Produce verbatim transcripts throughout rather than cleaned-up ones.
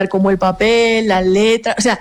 como el papel, las letras, o sea,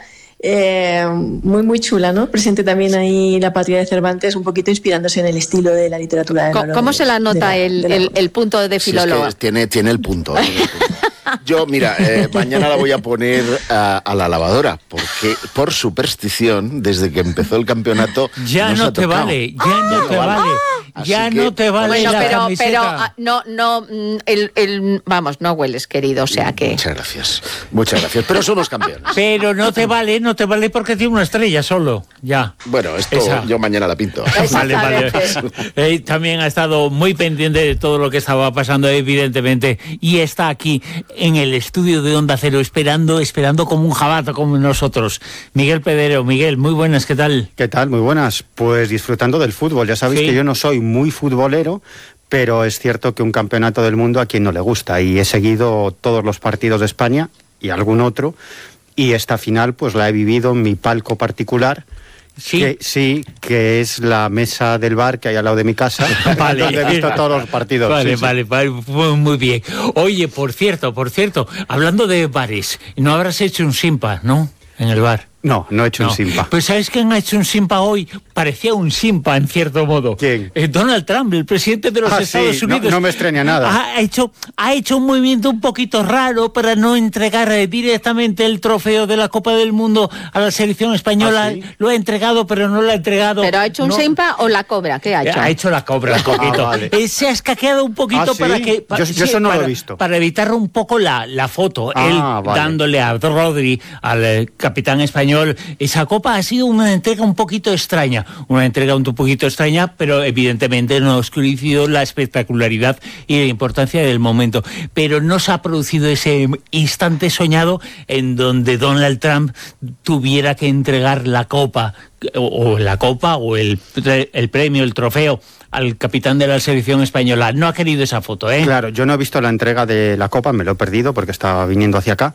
eh, muy muy chula, ¿no? Presente también ahí la patria de Cervantes, un poquito inspirándose en el estilo de la literatura de ¿Cómo, ¿cómo de, se la nota la, el, el, el punto de filólogo? Sí, es que tiene, tiene el punto. Tiene el punto. Yo, mira, eh, mañana la voy a poner a, a la lavadora, porque por superstición, desde que empezó el campeonato, ya no te vale, ya no te vale, ya no te vale bueno, la pero, camiseta. pero ah, no, no, el, el, vamos, no hueles, querido, o sea que... Muchas gracias, muchas gracias, pero somos campeones. Pero no te vale, no te vale porque tiene una estrella solo, ya. Bueno, esto Esa. yo mañana la pinto. Vale, vale. Eh, también ha estado muy pendiente de todo lo que estaba pasando, evidentemente, y está aquí en el estudio de Onda Cero, esperando, esperando como un jabato, como nosotros. Miguel Pedrero. Miguel, muy buenas, ¿qué tal? ¿Qué tal? Muy buenas. Pues disfrutando del fútbol. Ya sabéis sí. que yo no soy muy futbolero, pero es cierto que un campeonato del mundo a quien no le gusta, y he seguido todos los partidos de España y algún otro, y esta final pues la he vivido en mi palco particular. Sí. Que, sí, que es la mesa del bar que hay al lado de mi casa, vale. donde he visto todos los partidos. Vale, sí, vale, sí. vale, muy bien. Oye, por cierto, por cierto, hablando de bares, no habrás hecho un simpa, ¿no? En el bar. No, no he hecho no. un simpa. Pues ¿sabes quién ha hecho un simpa hoy? Parecía un simpa, en cierto modo. ¿Quién? Eh, Donald Trump, el presidente de los ah, Estados sí. Unidos. No, no me extraña nada. Ha hecho, ha hecho un movimiento un poquito raro para no entregar eh, directamente el trofeo de la Copa del Mundo a la selección española. ¿Ah, sí? Lo ha entregado, pero no lo ha entregado. ¿Pero ha hecho un no. simpa o la cobra? ¿Qué ha hecho? Ha hecho la cobra, un poquito. Ah, vale. eh, se ha escaqueado un poquito ¿Ah, sí? para que... Para, yo, yo sí, eso no para, lo he visto. Para evitar un poco la, la foto. Ah, Él vale. dándole a Rodri, al eh, capitán español, esa copa ha sido una entrega un poquito extraña, una entrega un poquito extraña, pero evidentemente no ha oscurecido la espectacularidad y la importancia del momento. Pero no se ha producido ese instante soñado en donde Donald Trump tuviera que entregar la copa, o, o la copa, o el, el premio, el trofeo, al capitán de la selección española. No ha querido esa foto, ¿eh? Claro, yo no he visto la entrega de la copa, me lo he perdido porque estaba viniendo hacia acá.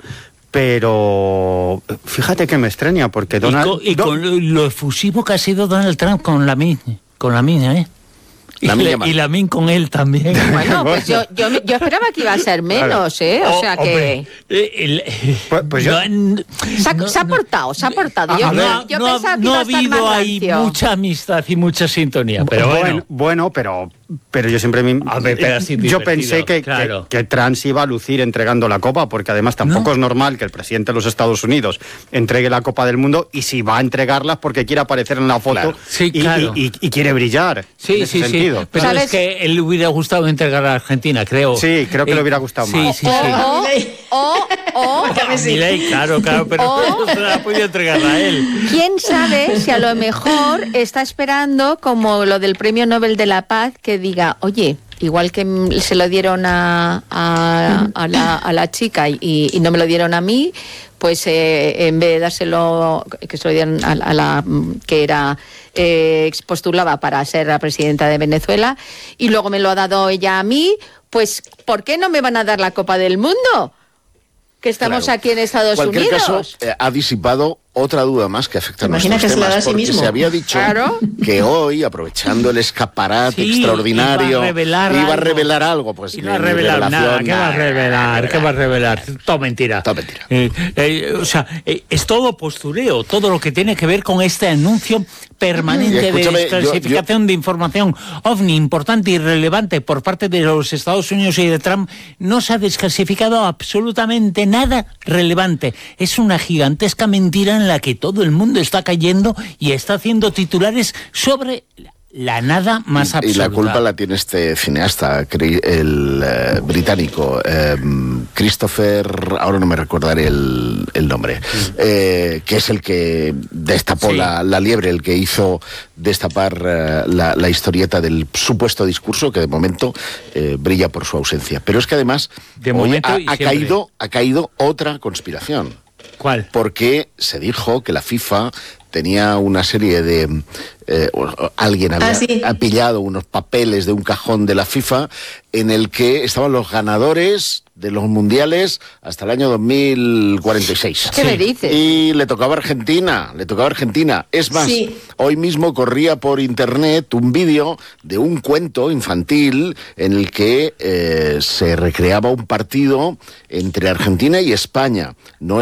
Pero fíjate que me extraña porque Donald... Y con, y con lo efusivo que ha sido Donald Trump con la min, con la min, ¿eh? Y la, y la min con él también. Bueno, pues yo, yo, yo esperaba que iba a ser menos, ¿eh? O sea que... El, pues, pues yo... no, se, ha, no, se ha portado, se ha portado. Yo, no, yo no, pensaba que no iba a ha estar habido más ahí rancio. Mucha amistad y mucha sintonía, pero bueno. Bueno, bueno pero... Pero yo siempre me, a ver, pero yo pensé que, claro. que, que Trump iba a lucir entregando la copa, porque además tampoco ¿No? es normal que el presidente de los Estados Unidos entregue la Copa del Mundo, y si va a entregarla porque quiere aparecer en la foto claro. Sí, y, claro. y, y, y quiere brillar. Sí, en ese sí, sentido. sí. Pero ¿sabes? Es que él le hubiera gustado entregar a Argentina, creo. Sí, creo que eh, le hubiera gustado sí, más. Sí, sí, o, sí. O, o, o. Milei, claro, claro, pero o, no se la ha podido entregar a él. ¿Quién sabe si a lo mejor está esperando, como lo del Premio Nobel de la Paz, que diga, oye, igual que se lo dieron a, a, a, la, a la chica y, y no me lo dieron a mí, pues eh, en vez de dárselo, que se lo dieron a, a la que era eh, postulaba para ser la presidenta de Venezuela, y luego me lo ha dado ella a mí, pues ¿por qué no me van a dar la Copa del Mundo? Que estamos claro. aquí en Estados Cualquier Unidos. Caso, eh, ha disipado otra duda más que afecta a nuestros que temas, se, sí porque mismo. se había dicho claro. que hoy, aprovechando el escaparate sí, extraordinario, iba a revelar iba algo. a revelar algo. Pues iba a revelar nada, ¿qué va a revelar? ¿Qué va a revelar? Todo mentira. Todo mentira. Eh, eh, o sea, eh, es todo postureo, todo lo que tiene que ver con este anuncio permanente de desclasificación yo, yo... de información ovni importante y relevante por parte de los Estados Unidos y de Trump. No se ha desclasificado absolutamente nada relevante. Es una gigantesca mentira en la que todo el mundo está cayendo y está haciendo titulares sobre la nada más absoluta. Y la culpa la tiene este cineasta, el eh, británico, eh, Christopher, ahora no me recordaré el, el nombre, eh, que es el que destapó sí. la, la liebre, el que hizo destapar eh, la, la historieta del supuesto discurso, que de momento eh, brilla por su ausencia. Pero es que además de momento ha, ha, caído, ha caído otra conspiración. ¿Cuál? Porque se dijo que la FIFA tenía una serie de... Eh, alguien había ah, sí. ha pillado unos papeles de un cajón de la FIFA en el que estaban los ganadores de los mundiales hasta el año dos mil cuarenta y seis. ¿Qué sí. me dices? Y le tocaba a Argentina, le tocaba a Argentina. Es más, sí. hoy mismo corría por internet un vídeo de un cuento infantil en el que eh, se recreaba un partido entre Argentina y España. No